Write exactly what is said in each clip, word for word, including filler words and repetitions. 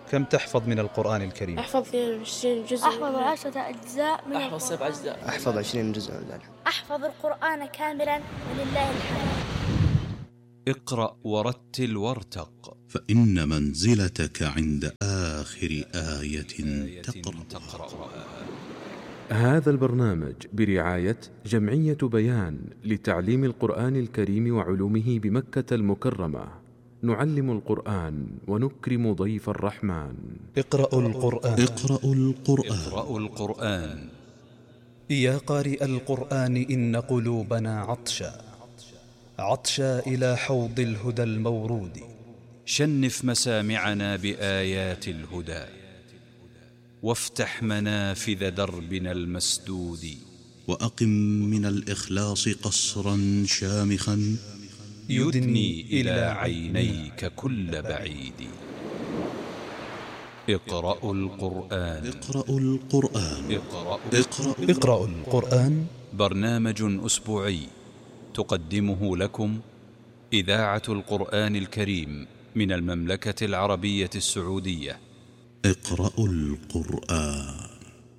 كم تحفظ من القرآن الكريم؟ أحفظ اثنين وعشرين جزء. أحفظ عشرة أجزاء من أحفظ سبع أجزاء. أحفظ عشرين جزء. أحفظ القرآن كاملا ولله الحمد. اقرأ ورتل وارتق، فإن منزلتك عند آخر آية تقرأها. هذا البرنامج برعاية جمعية بيان لتعليم القرآن الكريم وعلومه بمكة المكرمة. نعلم القرآن ونكرم ضيف الرحمن. اقرأوا القرآن. اقرأوا القرآن. اقرأوا القرآن. يا قارئ القرآن إن قلوبنا عطشا عطشا إلى حوض الهدى المورود. شنف مسامعنا بآيات الهدى، وافتح منافذ دربنا المسدود. وأقم من الإخلاص قصرا شامخا يدني إلى عينيك كل بعيد. اقرأوا القرآن. اقرأوا القرآن. اقرأوا, اقرأوا, اقرأوا القرآن. برنامج أسبوعي تقدمه لكم إذاعة القرآن الكريم من المملكة العربية السعودية. اقرأوا القرآن.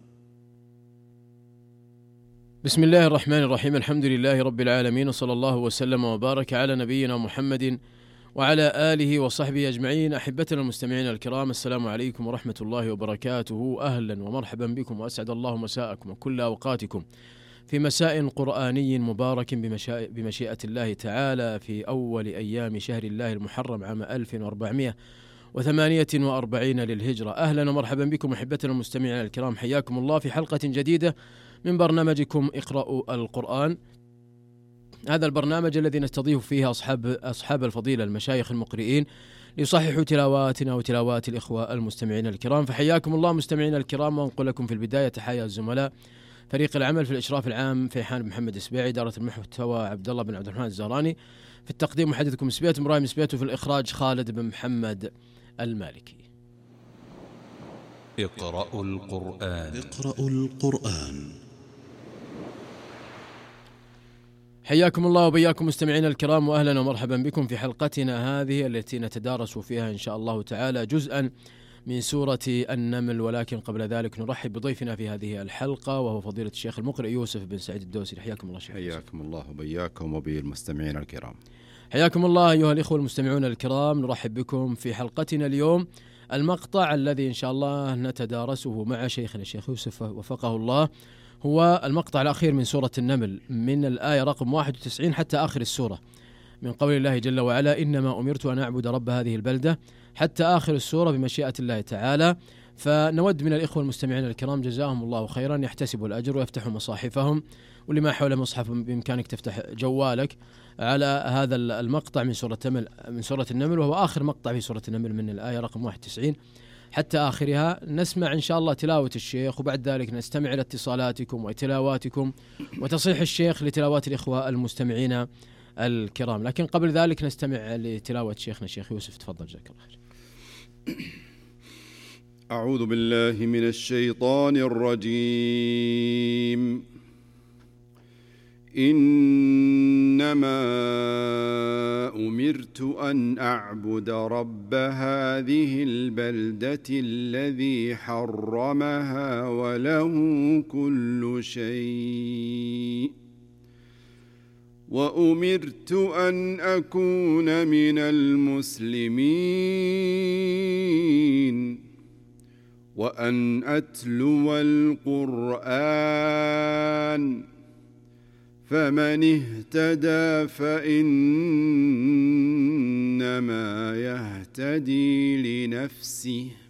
بسم الله الرحمن الرحيم. الحمد لله رب العالمين، وصلى الله وسلم وبارك على نبينا محمد وعلى آله وصحبه أجمعين. أحبتنا المستمعين الكرام، السلام عليكم ورحمة الله وبركاته. أهلا ومرحبا بكم، وأسعد الله مساءكم وكل أوقاتكم في مساء قرآني مبارك بمشيئة الله تعالى، في أول أيام شهر الله المحرم عام ألف وأربعمائة وثمانية وأربعين للهجرة. أهلا ومرحبا بكم أحبتنا المستمعين الكرام، حياكم الله في حلقة جديدة من برنامجكم اقرأوا القرآن. هذا البرنامج الذي نستضيف فيه أصحاب أصحاب الفضيلة المشايخ المقرئين ليصححوا تلاواتنا وتلاوات الإخوة المستمعين الكرام. فحياكم الله مستمعين الكرام، وأنقل لكم في البداية تحايا الزملاء فريق العمل في الإشراف العام فيحان محمد السبيعي، إدارة المحتوى عبد الله بن عبد الرحمن الزهراني، في التقديم محدثكم سبيت إبراهيم سبيت، وفي الإخراج خالد بن محمد المالكي. اقرأوا القرآن. اقرأوا القرآن. حياكم الله وبياكم مستمعينا الكرام، وأهلا ومرحبا بكم في حلقتنا هذه التي نتدارس فيها إن شاء الله تعالى جزءا من سورة النمل. ولكن قبل ذلك نرحب بضيفنا في هذه الحلقة، وهو فضيلة الشيخ المقرئ يوسف بن سعيد الدوسري. حياكم الله شيخ. حياكم الله وبياكم وبالمستمعين الكرام. حياكم الله أيها الإخوة المستمعون الكرام. نرحب بكم في حلقتنا اليوم. المقطع الذي إن شاء الله نتدارسه مع شيخنا الشيخ يوسف وفقه الله هو المقطع الأخير من سورة النمل، من الآية رقم واحد وتسعين حتى آخر السورة، من قول الله جل وعلا: إنما أمرت أن أعبد رب هذه البلدة، حتى آخر السورة بمشيئة الله تعالى. فنود من الإخوة المستمعين الكرام جزاهم الله خيرا يحتسبوا الأجر ويفتحوا مصاحفهم، ولما حول مصحف بإمكانك تفتح جوالك على هذا المقطع من سورة النمل من سورة النمل وهو آخر مقطع في سورة النمل من الآية رقم واحد وتسعين حتى آخرها. نسمع إن شاء الله تلاوة الشيخ، وبعد ذلك نستمع إلى اتصالاتكم وتلاواتكم وتصحيح الشيخ لتلاوات الإخوة المستمعين الكرام. لكن قبل ذلك نستمع لتلاوة شيخنا الشيخ يوسف. تفضل جزاك الله خير. أعوذ بالله من الشيطان الرجيم. إنما أمرت أن أعبد رب هذه البلدة الذي حرمها وله كل شيء، وأمرت أن أكون من المسلمين، وأن أتلو القرآن، فمن اهتدى فإنما يهتدي لنفسه،